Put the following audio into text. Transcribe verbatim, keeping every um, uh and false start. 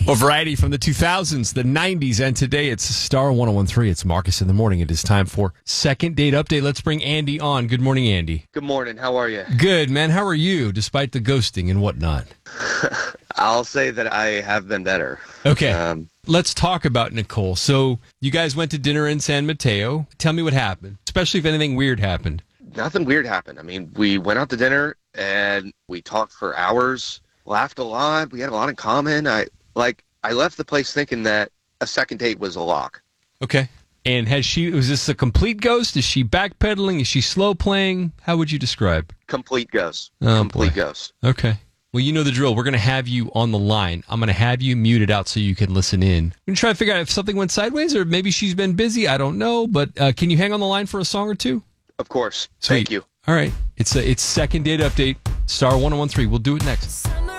A variety from the two thousands, the nineties, and today it's Star one oh one three. It's Marcus in the morning. It is time for Second Date Update. Let's bring Andy on. Good morning, Andy. Good morning. How are you? Good, man. How are you, despite the ghosting and whatnot? I'll say that I have been better. Okay. Um, Let's talk about Nicole. So you guys went to dinner in San Mateo. Tell me what happened, especially if anything weird happened. nothing weird happened. I mean, we went out to dinner and we talked for hours, laughed a lot. We had a lot in common. I like. I left the place thinking that a second date was a lock. Okay. And has she, was this a complete ghost? Is she backpedaling? Is she slow playing? How would you describe? Complete ghost. Oh, Complete boy. ghost. Okay. Well, you know the drill. We're going to have you on the line. I'm going to have you muted out so you can listen in. We're going to try to figure out if something went sideways or maybe she's been busy. I don't know. But uh, can you hang on the line for a song or two? Of course. Sweet. Thank you. All right. It's a, it's Second Date Update, Star one oh one three. We'll do it next. Summer